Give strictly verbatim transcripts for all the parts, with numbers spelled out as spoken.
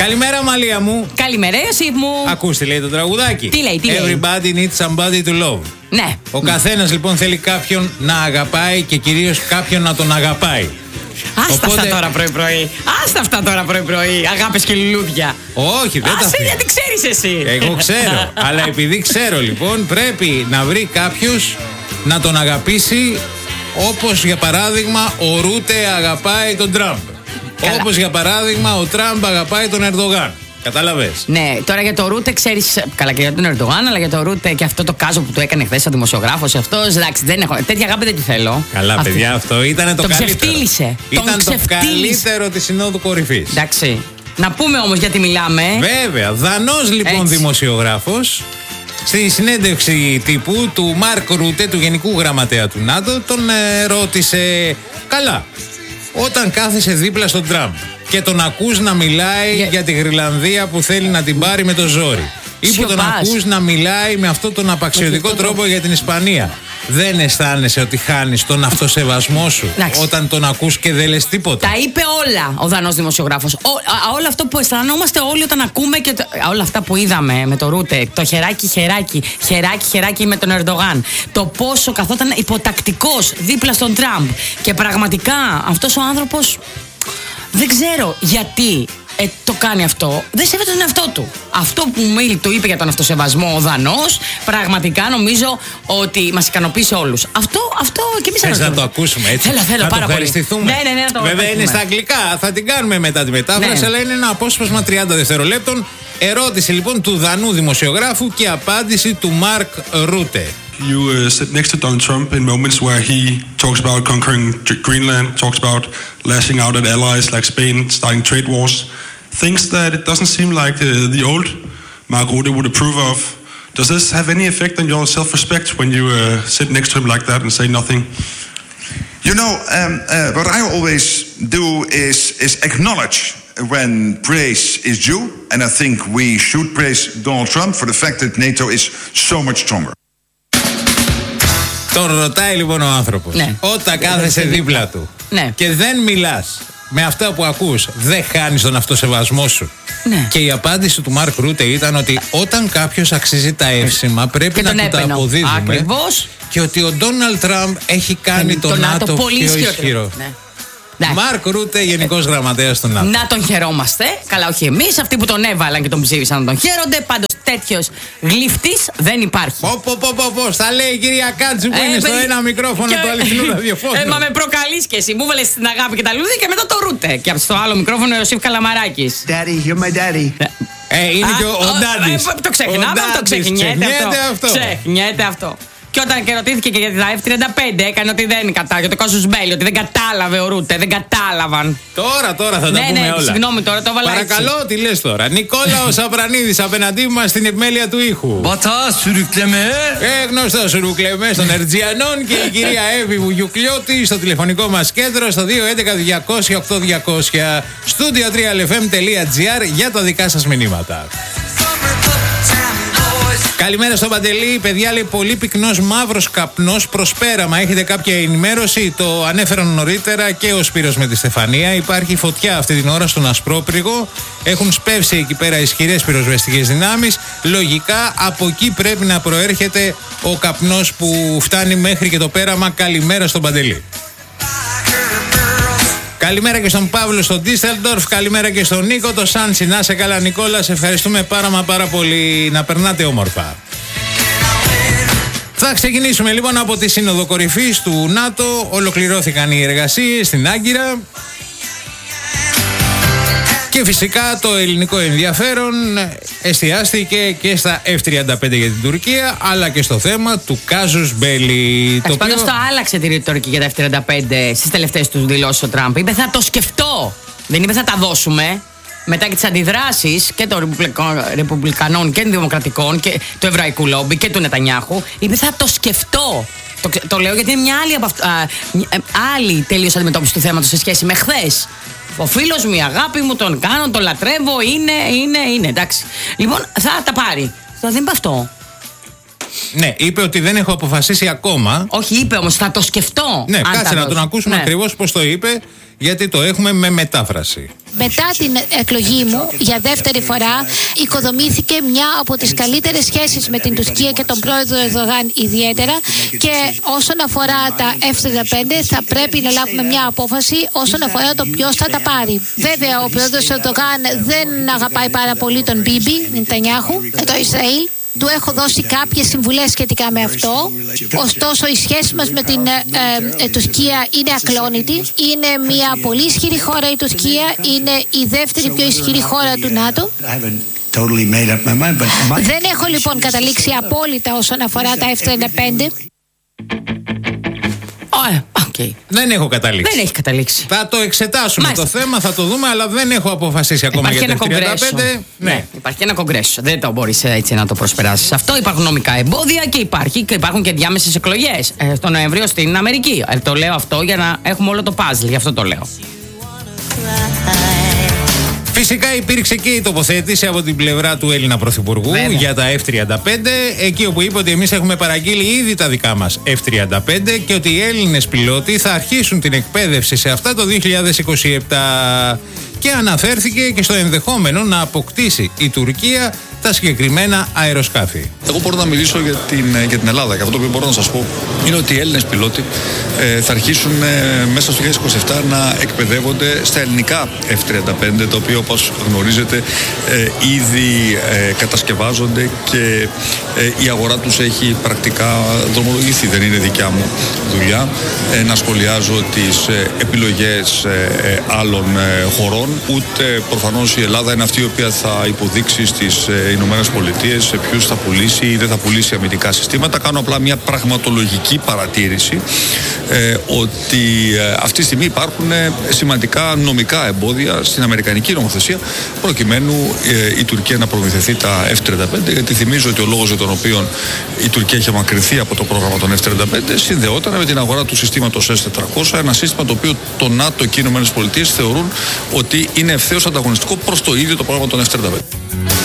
Καλημέρα, Μαλία μου. Καλημέρα, Ιωσήφ μου. Ακούς τι λέει το τραγουδάκι. Τι λέει, τι λέει. Everybody needs somebody to love. Ναι. Ο καθένας λοιπόν θέλει κάποιον να αγαπάει και κυρίως κάποιον να τον αγαπάει. Άστα Οπότε... αυτά τώρα πρωί-πρωί. Άστα αυτά τώρα πρωί-πρωί. Αγάπες και λουλούδια. Όχι, δεν τα Άσε, αφήνω. γιατί ξέρεις εσύ. Εγώ ξέρω. Αλλά επειδή ξέρω λοιπόν, πρέπει να βρει κάποιος να τον αγαπήσει, όπως για παράδειγμα ο Ρούτε αγαπάει τον Τραμπ. Όπως για παράδειγμα ο Τραμπ αγαπάει τον Ερντογάν. Κατάλαβες. Ναι, τώρα για το Ρούτε ξέρεις. Καλά και για τον Ερντογάν, αλλά για το Ρούτε και αυτό το κάζο που του έκανε χθες ο δημοσιογράφος αυτός. Εντάξει, δεν έχω. Τέτοια αγάπη δεν τη θέλω. Καλά, αυτή. παιδιά, αυτό ήταν το τον καλύτερο. Ξεφτύλισε. Ήταν τον το ξεφτύλισε. καλύτερο της Συνόδου Κορυφής. Εντάξει. Να πούμε όμως γιατί μιλάμε. Βέβαια. Δανός λοιπόν Έτσι. δημοσιογράφος. Στη συνέντευξη τύπου του Μάρκ Ρούτε, του Γενικού Γραμματέα του ΝΑΤΟ, τον ε, ρώτησε, καλά, όταν κάθεσαι δίπλα στον Τραμπ και τον ακούς να μιλάει για, για τη Γρυλανδία που θέλει να την πάρει με το ζόρι, ή που τον ακούς να μιλάει με αυτόν τον απαξιωτικό τρόπο, τρόπο για την Ισπανία, δεν αισθάνεσαι ότι χάνεις τον αυτοσεβασμό σου? Εντάξει. Όταν τον ακούς και δεν λες τίποτα? Τα είπε όλα ο Δανός δημοσιογράφος. Όλο αυτό που αισθανόμαστε όλοι όταν ακούμε και το, όλα αυτά που είδαμε με το Ρούτε, το χεράκι χεράκι, χεράκι χεράκι με τον Ερντογάν, το πόσο καθόταν υποτακτικός δίπλα στον Τραμπ, και πραγματικά αυτός ο άνθρωπος δεν ξέρω γιατί Ε, το κάνει αυτό, δεν σέβεται τον εαυτό του. Αυτό που μου το είπε για τον αυτοσεβασμό ο Δανός, πραγματικά νομίζω ότι μας ικανοποίησε όλους. Αυτό, αυτό και εμείς θες να το ακούσουμε έτσι? Θέλω, θέλω να πάρα το ευχαριστηθούμε. πολύ. Ναι, ναι, ναι, να το Βέβαια είναι στα αγγλικά, θα την κάνουμε μετά τη μετάφραση, ναι. Αλλά είναι ένα απόσπασμα τριάντα δευτερολέπτων. Ερώτηση λοιπόν του Δανού δημοσιογράφου και απάντηση του Μάρκ Ρούτε. You uh, sit next to Donald Trump in moments where he talks about conquering Greenland, talks about lashing out at allies like Spain, starting trade wars, things that it doesn't seem like uh, the old Mark Rutte would approve of. Does this have any effect on your self-respect when you uh, sit next to him like that and say nothing? You know, um, uh, what I always do is, is acknowledge when praise is due, and I think we should praise Donald Trump for the fact that NATO is so much stronger. Τον ρωτάει λοιπόν ο άνθρωπος, ναι. Όταν κάθεσαι δίπλα του, ναι. Και δεν μιλάς με αυτά που ακούς, δεν χάνεις τον αυτοσεβασμό σου? Ναι. Και η απάντηση του Μάρκ Ρούτε ήταν ότι όταν κάποιος αξίζει τα εύσημα πρέπει να του τα αποδίδουμε. Ακριβώς. Και ότι ο Ντόναλντ Τραμπ έχει κάνει τον ΝΑΤΟ πιο ισχυρό. Ναι. Μάρκ Ρούτε, Γενικός Γραμματέας του ΝΑΤΟ. Να τον χαιρόμαστε. Καλά, όχι εμείς, αυτοί που τον έβαλαν και τον ψήφισαν να τον χαίρονται. Πάντως τέτοιος γλύφτης δεν υπάρχει. Πω, πω, πω, πω, πω. Στα λέει η κυρία Κάτσου που ε, είναι παιδί... στο ένα μικρόφωνο και... του αληθινού ραδιοφώνου. Ε, μα με προκαλείς και εσύ. Μου βάλες την αγάπη και τα λουλούδια και μετά το Ρούτε. Και στο άλλο μικρόφωνο ο Ιωσήφ Καλαμαράκης. Daddy, you're my daddy. Ε, είναι και ο Ντάντης. Το ξεχνάμε αυτό, ξεχνιέται αυτό. Ξεχνιέται αυτό. Και όταν και ρωτήθηκε και για τα εφ τριάντα πέντε, έκανε ότι δεν είναι κατά. Για το Κάσους Μπέλι, ότι δεν κατάλαβε ο Ρούτε, δεν κατάλαβαν. Τώρα, τώρα θα τα ναι, πούμε ναι, όλα. Συγγνώμη, τώρα το έβαλα. Παρακαλώ, τι λες τώρα? Νικόλαο Σαπρανίδης απέναντί μας στην επιμέλεια του ήχου. Μπατά, σουρουκλεμέ. Ε, γνωστό σουρουκλεμέ των Ερτζιανών και η κυρία Εύη Βουγιουκλιώτη στο τηλεφωνικό μας κέντρο στο δύο έντεκα διακόσια οκτώ διακόσια. Studio τρία ελ εφ εμ τελεία τζι άρ για τα δικά σας μηνύματα. Καλημέρα στον Παντελή. Παιδιά, λέει, πολύ πυκνός μαύρος καπνός προς πέραμα. Έχετε κάποια ενημέρωση? Το ανέφεραν νωρίτερα και ο Σπύρος με τη Στεφανία. Υπάρχει φωτιά αυτή την ώρα στον Ασπρόπρηγο. Έχουν σπεύσει εκεί πέρα ισχυρές πυροσβεστικές δυνάμεις. Λογικά από εκεί πρέπει να προέρχεται ο καπνός που φτάνει μέχρι και το πέραμα. Καλημέρα στον Παντελή. Καλημέρα και στον Παύλο στον Ντίσσελντορφ. Καλημέρα και στον Νίκο, το Σάντσι. Να σε καλά, Νικόλα. Σε ευχαριστούμε πάρα μα πάρα πολύ. Να περνάτε όμορφα. Θα ξεκινήσουμε λοιπόν από τη Σύνοδο Κορυφής του ΝΑΤΟ. Ολοκληρώθηκαν οι εργασίες στην Άγκυρα. Και φυσικά το ελληνικό ενδιαφέρον εστιάστηκε και στα εφ τριάντα πέντε για την Τουρκία, αλλά και στο θέμα του Κάζους Μπέλι. Το πάντως οποίο... το άλλαξε τη ρητορική για τα εφ τριάντα πέντε στις τελευταίες του δηλώσεις ο Τραμπ. Είπε θα το σκεφτώ. Δεν είπε θα τα δώσουμε. Μετά και τις αντιδράσεις και των Ρεπουμπλικανών και των Δημοκρατικών και του Εβραϊκού Λόμπι και του Νετανιάχου, είπε θα το σκεφτώ. Το, το λέω γιατί είναι μια άλλη, από αυτ, α, άλλη τελείως αντιμετώπιση του θέματος σε σχέση με χθες. Ο φίλος μου, η αγάπη μου, τον κάνω, τον λατρεύω, είναι, είναι, είναι, εντάξει. Λοιπόν, θα τα πάρει. Θα δεν είπε αυτό. Ναι, είπε ότι δεν έχω αποφασίσει ακόμα. Όχι, είπε όμως, θα το σκεφτώ. Ναι, κάτσε να τον ακούσουμε, ναι, ακριβώς πώς το είπε, γιατί το έχουμε με μετάφραση. Μετά την εκλογή μου, για δεύτερη φορά, οικοδομήθηκε μια από τις καλύτερες σχέσεις με την Τουρκία και τον πρόεδρο Ερντογάν ιδιαίτερα, και όσον αφορά τα εφ τριάντα πέντε θα πρέπει να λάβουμε μια απόφαση όσον αφορά το ποιος θα τα πάρει. Βέβαια, ο πρόεδρος Ερντογάν δεν αγαπάει πάρα πολύ τον Μπίμπι Νετανιάχου, το Ισραήλ. Του έχω δώσει κάποιες συμβουλές σχετικά με αυτό. Ωστόσο, η σχέση μας με την ε, ε, Τουρκία είναι ακλόνητη. Είναι μια πολύ ισχυρή χώρα η Τουρκία. Είναι η δεύτερη πιο ισχυρή χώρα του ΝΑΤΟ. Δεν έχω λοιπόν καταλήξει απόλυτα όσον αφορά τα εφ τριάντα πέντε. Okay. Δεν έχω καταλήξει. Δεν έχει καταλήξει. Θα το εξετάσουμε. Μάλιστα. Το θέμα, θα το δούμε, αλλά δεν έχω αποφασίσει ακόμα υπάρχει για το εφ τριάντα πέντε. Ναι. ναι, υπάρχει ένα κογκρέσο. Δεν το μπορείς έτσι να το προσπεράσεις αυτό. Υπάρχουν νομικά εμπόδια και, υπάρχει, και υπάρχουν και διάμεσες εκλογές ε, το Νοέμβριο στην Αμερική. Ε, το λέω αυτό για να έχουμε όλο το παζλ. Γι' αυτό το λέω. Φυσικά υπήρξε και η τοποθέτηση από την πλευρά του Έλληνα Πρωθυπουργού, βέβαια, για τα εφ τριάντα πέντε, εκεί όπου είπε ότι εμείς έχουμε παραγγείλει ήδη τα δικά μας εφ τριάντα πέντε και ότι οι Έλληνες πιλότοι θα αρχίσουν την εκπαίδευση σε αυτά το δύο χιλιάδες είκοσι επτά. Και αναφέρθηκε και στο ενδεχόμενο να αποκτήσει η Τουρκία τα συγκεκριμένα αεροσκάφη. Εγώ μπορώ να μιλήσω για την, για την Ελλάδα, και αυτό που μπορώ να σας πω είναι ότι οι Έλληνες πιλότοι ε, θα αρχίσουν ε, μέσα στο δύο χιλιάδες είκοσι επτά να εκπαιδεύονται στα ελληνικά εφ τριάντα πέντε, τα οποία, όπως γνωρίζετε, ε, ήδη ε, κατασκευάζονται και ε, η αγορά τους έχει πρακτικά δρομολογηθεί. Δεν είναι δικιά μου δουλειά ε, να σχολιάζω τις ε, επιλογές ε, ε, άλλων ε, χωρών, ούτε προφανώς η Ελλάδα είναι αυτή η οποία θα υποδείξει στις ε, Ηνωμένες Πολιτείες σε ποιους θα πουλήσει ή δεν θα πουλήσει αμυντικά συστήματα. Κάνω απλά μια πραγματολογική παρατήρηση ε, ότι ε, αυτή τη στιγμή υπάρχουν ε, σημαντικά νομικά εμπόδια στην αμερικανική νομοθεσία προκειμένου ε, η Τουρκία να προμηθευτεί τα εφ τριάντα πέντε, γιατί θυμίζω ότι ο λόγος για τον οποίο η Τουρκία είχε μακρυνθεί από το πρόγραμμα των εφ τριάντα πέντε συνδεόταν με την αγορά του συστήματος ες τετρακόσια, ένα σύστημα το οποίο το ΝΑΤΟ και οι Ηνωμένες Πολιτείες θεωρούν ότι είναι ευθέως ανταγωνιστικό προς το ίδιο το πρόγραμμα των εφ τριάντα πέντε.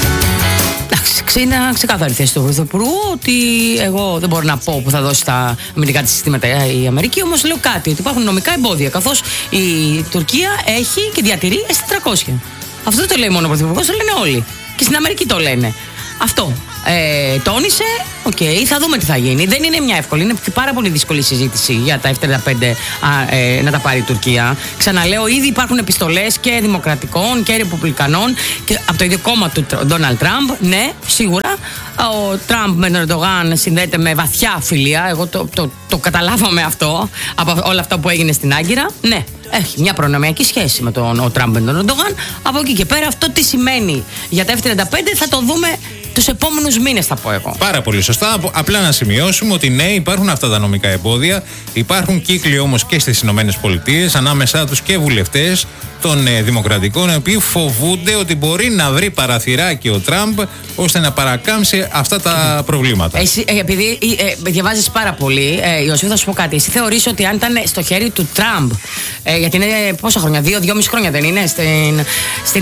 Είναι ξεκάθαρη θέση του Πρωθυπουργού ότι εγώ δεν μπορώ να πω που θα δώσει τα αμυντικά της συστήματα η Αμερική, όμως λέω κάτι, ότι υπάρχουν νομικά εμπόδια, καθώς η Τουρκία έχει και διατηρεί ες τετρακόσια. Αυτό δεν το λέει μόνο ο Πρωθυπουργός, το λένε όλοι. Και στην Αμερική το λένε. Αυτό. Ε, τόνισε, οκ, okay, θα δούμε τι θα γίνει. Δεν είναι μια εύκολη, είναι πάρα πολύ δύσκολη συζήτηση για τα εφ τριάντα πέντε α, ε, να τα πάρει η Τουρκία. Ξαναλέω, ήδη υπάρχουν επιστολές και δημοκρατικών και ρεπουμπλικανών και από το ίδιο κόμμα του Ντόναλντ Τραμπ. Ναι, σίγουρα. Ο Τραμπ με τον Ερντογάν συνδέεται με βαθιά φιλία. Εγώ το, το, το, το καταλάβαμε αυτό από όλα αυτά που έγινε στην Άγκυρα. Ναι. Έχει μια προνομιακή σχέση με τον ο Τραμπ με τον Ερντογάν. Από εκεί και πέρα, αυτό τι σημαίνει για τα εφ τριάντα πέντε θα το δούμε τους επόμενους μήνες, θα πω εγώ. Πάρα πολύ σωστά. Απλά να σημειώσουμε ότι ναι, υπάρχουν αυτά τα νομικά εμπόδια. Υπάρχουν κύκλοι όμως και στις Ηνωμένες Πολιτείες, ανάμεσά τους και βουλευτές των ε, Δημοκρατικών, οι οποίοι φοβούνται ότι μπορεί να βρει παραθυράκι ο Τραμπ ώστε να παρακάμψει αυτά τα προβλήματα. Εσύ, ε, επειδή ε, διαβάζεις πάρα πολύ, ε, Ιωσήφ, θα σου πω κάτι. Εσύ θεωρείς ότι αν ήταν στο χέρι του Τραμπ, ε, γιατί είναι πόσα χρόνια, δύο, δυόμιση χρόνια δεν είναι, στην, στην,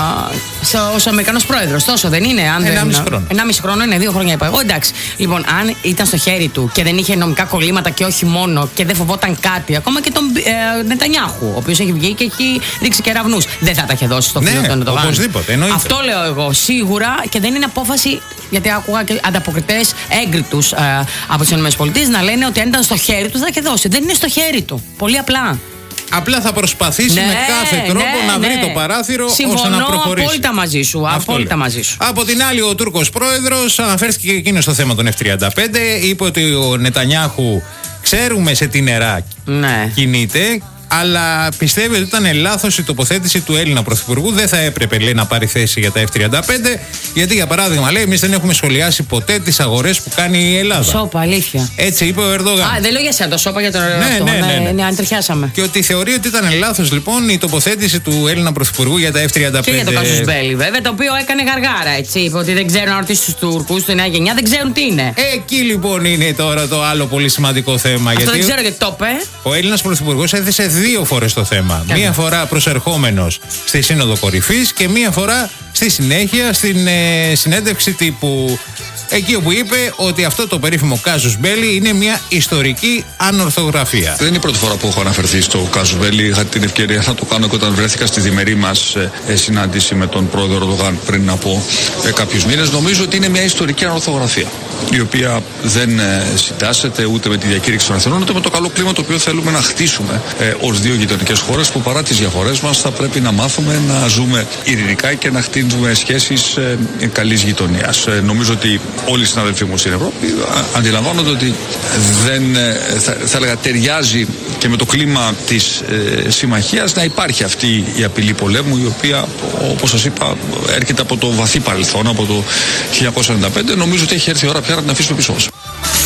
στο, ως Αμερικανός πρόεδρος, τόσο δεν είναι? Αν ενάμιση χρόνο. Ενάμιση χρόνο είναι, δύο χρόνια είπα εγώ. Εντάξει. Λοιπόν, αν ήταν στο χέρι του και δεν είχε νομικά κολλήματα και όχι μόνο και δεν φοβόταν κάτι, ακόμα και τον ε, Νετανιάχου, ο οποίος έχει βγει και έχει ρίξει κεραυνούς, δεν θα τα είχε δώσει στο φίλο ναι, τον Ερντογάν. Οπωσδήποτε, εννοείται. Αυτό λέω εγώ σίγουρα, και δεν είναι απόφαση, γιατί άκουγα και ανταποκριτές έγκριτους ε, από τις ΗΠΑ να λένε ότι αν ήταν στο χέρι του θα είχε δώσει. Δεν είναι στο χέρι του. Πολύ απλά. Απλά θα προσπαθήσει ναι, με κάθε τρόπο ναι, να βρει ναι. το παράθυρο. Συμφωνώ, ώστε να προχωρήσει. Απόλυτα μαζί σου. Απόλυτα μαζί σου. Από την άλλη, ο Τούρκος πρόεδρος αναφέρθηκε και εκείνο στο θέμα των εφ τριάντα πέντε. Είπε ότι ο Νετανιάχου ξέρουμε σε τι νερά ναι. κινείται. Αλλά πιστεύει ότι ήταν λάθος η τοποθέτηση του Έλληνα Πρωθυπουργού. Δεν θα έπρεπε, λέει, να πάρει θέση για τα εφ τριάντα πέντε. Γιατί, για παράδειγμα, λέει, εμείς δεν έχουμε σχολιάσει ποτέ τις αγορές που κάνει η Ελλάδα. Σόπα, αλήθεια. Έτσι είπε ο Ερντογάν. Α, δεν λέω για σένα το σόπα για τον Ερντογάν. Ναι, ναι, ναι, ναι, ναι, ναι, αν τριχιάσαμε. Και ότι θεωρεί ότι ήταν λάθος, λοιπόν, η τοποθέτηση του Έλληνα Πρωθυπουργού για τα εφ τριάντα πέντε. Και για το Κάζους Μπέλι, βέβαια, το οποίο έκανε γαργάρα, έτσι. Είπε ότι δεν ξέρουν να ρωτήσει του Τούρκους, τη νέα γενιά, δεν ξέρουν τι είναι. Εκεί λοιπόν είναι τώρα το άλλο πολύ σημαντικό θέμα. Αυτό γιατί δεν ξέρω γιατί το είπε. Ο Έλληνας Πρωθυπουργός έθεσε δύο φορές το θέμα. Μία φορά προσερχόμενος στη Σύνοδο Κορυφής και μία φορά στη συνέχεια στην ε, συνέντευξη τύπου. εκεί όπου είπε ότι αυτό το περίφημο casus belli είναι μια ιστορική ανορθογραφία. Δεν είναι η πρώτη φορά που έχω αναφερθεί στο casus belli. Είχα την ευκαιρία να το κάνω και όταν βρέθηκα στη διμερή μας ε, συνάντηση με τον πρόεδρο Ερντογάν πριν από ε, κάποιους μήνες. Νομίζω ότι είναι μια ιστορική ανορθογραφία, η οποία δεν ε, συντάσσεται ούτε με τη διακήρυξη των Αθηνών, ούτε με το καλό κλίμα το οποίο θέλουμε να χτίσουμε ε, ως δύο γειτονικές χώρες που παρά τις διαφορές μας θα πρέπει να μάθουμε να ζούμε ειρηνικά και να χτίζουμε σχέσεις ε, ε, καλής γειτονίας. Ε, νομίζω ότι όλοι οι συναδελφοί μου στην Ευρώπη α, αντιλαμβάνονται ότι δεν ε, θα, θα έλεγα ταιριάζει και με το κλίμα της ε, συμμαχίας να υπάρχει αυτή η απειλή πολέμου, η οποία, όπως σας είπα, έρχεται από το βαθύ παρελθόν, από το χίλια εννιακόσια ενενήντα πέντε. Νομίζω ότι έχει έρθει η ώρα πια να την αφήσουμε πίσω μας.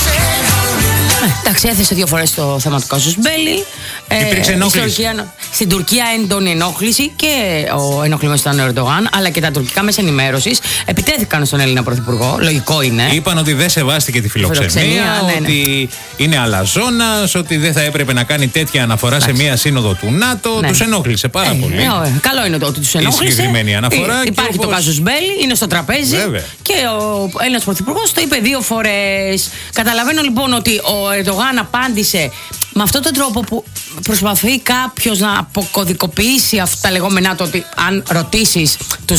Εντάξει, έθεσε δύο φορές το θέμα του casus belli. Υπήρξε ενόχληση. Στην Τουρκία έντονη ενόχληση και ο ενοχλημένος ήταν ο Ερντογάν, αλλά και τα τουρκικά μέσα ενημέρωσης επιτέθηκαν στον Έλληνα Πρωθυπουργό. Λογικό είναι. Είπαν ότι δεν σεβάστηκε τη φιλοξενία, φιλοξενία ναι, ναι. ότι είναι αλαζόνας, ότι δεν θα έπρεπε να κάνει τέτοια αναφορά Εντάξει. σε μία σύνοδο του ΝΑΤΟ. Ναι. Τους ενόχλησε πάρα ε, πολύ. Ε, καλό είναι το ότι τους ενόχλησε. Η συγκεκριμένη αναφορά. Ε, υπάρχει όπως... το casus belli, είναι στο τραπέζι. Βέβαια. Και ο Έλληνας Πρωθυπουργός το είπε δύο φορές. Καταλαβαίνω λοιπόν ότι ο Ερντογάν απάντησε με αυτόν τον τρόπο που προσπαθεί κάποιος να αποκωδικοποιήσει αυτά τα λεγόμενά του, ότι αν ρωτήσεις τους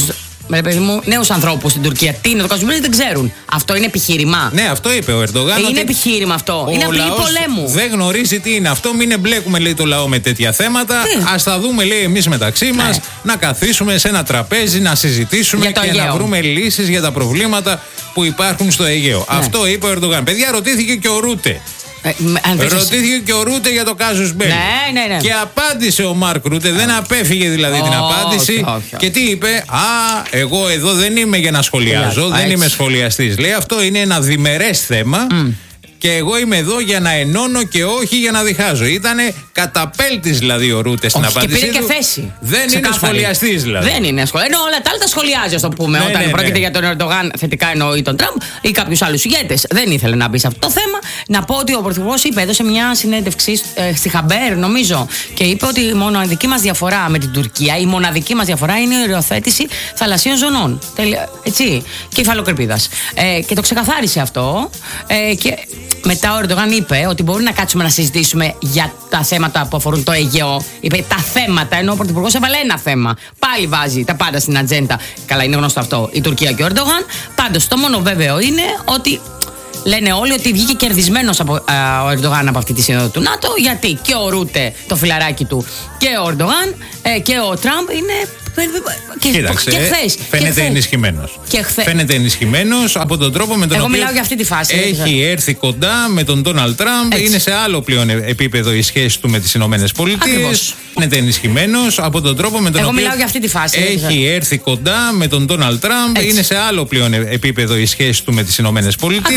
νέους ανθρώπους στην Τουρκία τι είναι το casus belli, δεν ξέρουν. Αυτό είναι επιχείρημα. Ναι, αυτό είπε ο Ερντογάν. Είναι επιχείρημα αυτό. Είναι απειλή πολέμου. Δεν γνωρίζει τι είναι αυτό. Μην εμπλέκουμε, λέει, το λαό με τέτοια θέματα. Ας τα δούμε, λέει, εμείς μεταξύ μας, ναι. να καθίσουμε σε ένα τραπέζι, να συζητήσουμε και Αιγαίο. να βρούμε λύσεις για τα προβλήματα που υπάρχουν στο Αιγαίο. Ναι. Αυτό είπε ο Ερντογάν. Παιδιά, ρωτήθηκε και ο Ρούτε. Ε, Ρωτήθηκε και ο Ρούτε για το casus belli. Ναι, ναι, ναι. Και απάντησε ο Μάρκ Ρούτε, δεν απέφυγε δηλαδή oh, την απάντηση. Oh, oh, oh. Και τι είπε, Α, εγώ εδώ δεν είμαι για να σχολιάζω, yeah, δεν είμαι σχολιαστής. Λέει, αυτό είναι ένα διμερές θέμα. Mm. Και εγώ είμαι εδώ για να ενώνω και όχι για να διχάζω. Ήτανε καταπέλτης δηλαδή ο Ρούτε στην απάντησή του. Και πήρε του. και θέση. Δεν Ξεκάθαρη. είναι σχολιαστής δηλαδή. Δεν είναι σχολιαστής. Ενώ όλα τα άλλα τα σχολιάζει, ας το πούμε. Ναι, όταν ναι, πρόκειται ναι. για τον Ερντογάν, θετικά εννοεί τον Τραμπ ή κάποιους άλλους ηγέτες. Δεν ήθελε να μπει σε αυτό το θέμα. Να πω ότι ο Πρωθυπουργός είπε, έδωσε μια συνέντευξη ε, στη Χαμπέρ, νομίζω, και είπε ότι η μοναδική μας διαφορά με την Τουρκία, η μοναδική μας διαφορά είναι η οριοθέτηση θαλασσίων ζωνών. Τελε... Έτσι. Και υφαλοκρηπίδας. Ε, και το ξεκαθάρισε αυτό. Ε, και μετά ο Ερντογάν είπε ότι μπορούμε να κάτσουμε να συζητήσουμε για τα θέματα που αφορούν το Αιγαίο. Είπε τα θέματα, ενώ ο Πρωθυπουργός έβαλε ένα θέμα. Πάλι βάζει τα πάντα στην ατζέντα. Καλά, είναι γνωστό αυτό, η Τουρκία και ο Ερντογάν. Πάντως, το μόνο βέβαιο είναι ότι λένε όλοι ότι βγήκε κερδισμένος από, α, ο Ερντογάν από αυτή τη σύνοδο του ΝΑΤΟ. Γιατί και ο Ρούτε, το φιλαράκι του, και ο Ερντογάν ε, και ο Τραμπ είναι. Και, Κοίταξε, και χθες, φαίνεται και ενισχυμένος. Και φαίνεται ενισχυμένος από τον τρόπο με τον Εγώ οποίο μιλάω για αυτή τη φάση, έχει έρθει κοντά με τον Ντόναλντ Τραμπ. Είναι σε άλλο πλέον επίπεδο η σχέση του με τις Ηνωμένες Πολιτείες. Φαίνεται ενισχυμένος από τον τρόπο με τον Εγώ οποίο μιλάω για αυτή τη φάση, έχει έρθει κοντά με τον Ντόναλντ Τραμπ. Είναι σε άλλο πλέον επίπεδο η σχέση του με τις Ηνωμένες Πολιτείες.